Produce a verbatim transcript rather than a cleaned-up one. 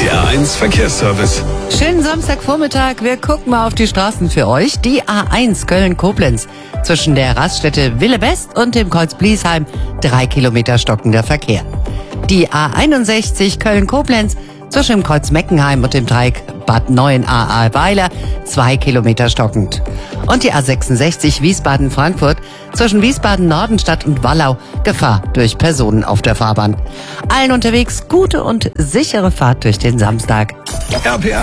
R eins Verkehrsservice. Schönen Samstagvormittag. Wir gucken mal auf die Straßen für euch. Die A eins Köln-Koblenz. Zwischen der Raststätte Wille-West und dem Kreuz Bliesheim drei Kilometer stockender Verkehr. Die A einundsechzig Köln-Koblenz zwischen dem Kreuz Meckenheim und dem Dreieck Bad Neuenahr-Ahrweiler zwei Kilometer stockend. Und die A sechsundsechzig Wiesbaden-Frankfurt zwischen Wiesbaden-Nordenstadt und Wallau Gefahr durch Personen auf der Fahrbahn. Allen unterwegs gute und sichere Fahrt durch den Samstag. R P R